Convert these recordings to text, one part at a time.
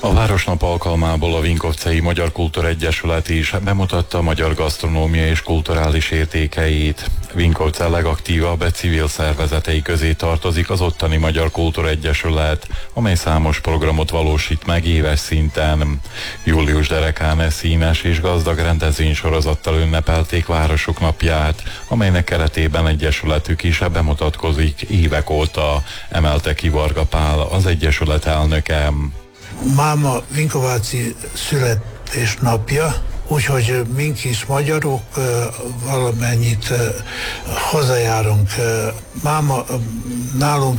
A Városnap alkalmából a Vinkovcai Magyar Kultúregyesület is bemutatta a magyar gasztronómia és kulturális értékeit. Vinkovce legaktívabb civil szervezetei közé tartozik az ottani Magyar Kultúregyesület, amely számos programot valósít meg éves szinten. Július derekán színes és gazdag rendezvénysorozattal ünnepelték Városok napját, amelynek keretében egyesületük is bemutatkozik évek óta, emelte ki Varga Pál, az egyesület elnöke. Máma Vinkováci születésnapja, úgyhogy mink is magyarok valamennyit hozzájárunk. Máma nálunk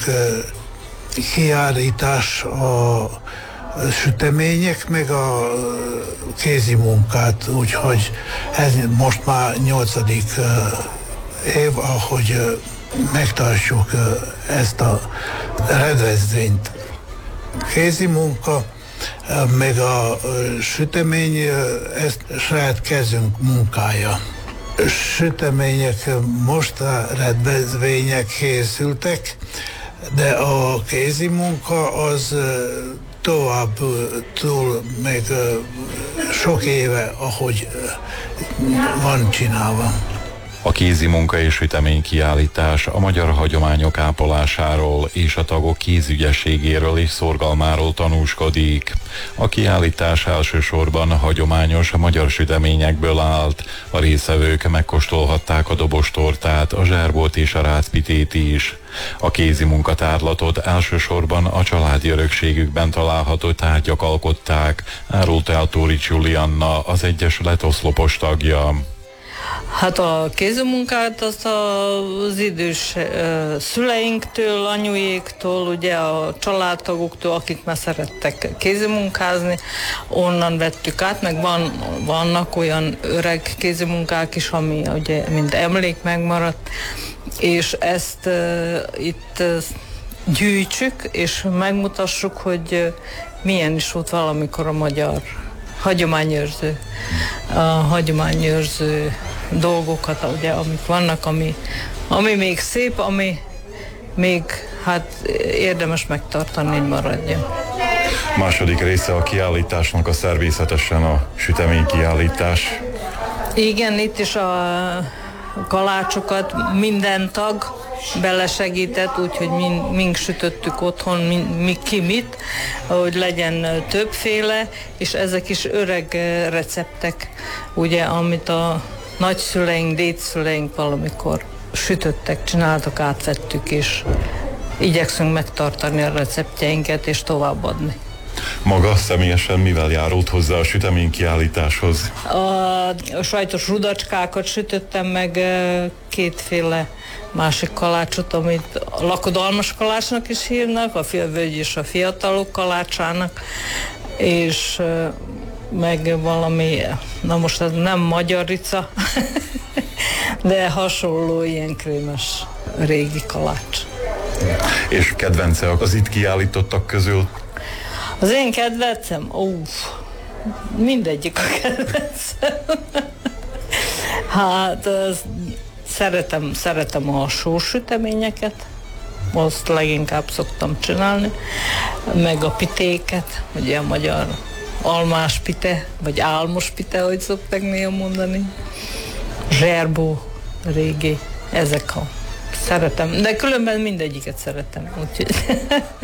kiállítás a sütemények, meg a kézi munkát, úgyhogy ez most már 8. év, ahogy megtartjuk ezt a rendezvényt. Kézi munka, meg a sütemény, ez saját kezünk munkája. Sütemények most a rendezvények készültek, de a kézi munka az tovább túl meg sok éve, ahogy van csinálva. A kézi munka és sütemény kiállítás a magyar hagyományok ápolásáról és a tagok kézügyességéről és szorgalmáról tanúskodik. A kiállítás elsősorban hagyományos magyar süteményekből állt. A résztvevők megkóstolhatták a dobostortát, a zsárbot és a rácpitét is. A kézi munkatárlatot elsősorban a családi örökségükben található tárgyak alkották, árult el Tórics Julianna, az egyesület oszlopos tagja. Hát a kézmunkát az idős szüleinktől, anyujéktól, ugye a családtagoktól, akik már szerettek kézimunkázni, onnan vettük át, meg vannak olyan öreg kézimunkák is, ami ugye mint emlék megmaradt, és ezt itt gyűjtsük, és megmutassuk, hogy milyen is volt valamikor a magyar hagyományőrző dolgokat, ugye, amik vannak, ami még szép, ami még hát érdemes megtartani, hogy maradjon. Második része a kiállításnak a természetesen a sütemény kiállítás. Igen, itt is a kalácsokat minden tag belesegített, úgyhogy mink sütöttük otthon, mi ki mit, hogy legyen többféle, és ezek is öreg receptek, ugye, amit a nagyszüleink, dédszüleink valamikor sütöttek, csináltak, átvettük, és igyekszünk megtartani a receptjeinket, és továbbadni. Maga személyesen mivel járult hozzá a sütemény kiállításhoz? A sajtos rudacskákat sütöttem meg, kétféle másik kalácsot, amit a lakodalmas kalácsnak is hívnak, a völgy és a fiatalok kalácsának, és meg valami, na most ez nem magyarica, de hasonló ilyen krémes régi kalács. És kedvence az itt kiállítottak közül? Az én kedvencem? Mindegyik a kedvencem. Hát szeretem a sósüteményeket, azt leginkább szoktam csinálni, meg a pitéket, ugye a magyar almás pite, vagy álmos pite, ahogy szokták néha mondani. Zserbó, régi, ezek szeretem, de különben mindegyiket szeretem, úgyhogy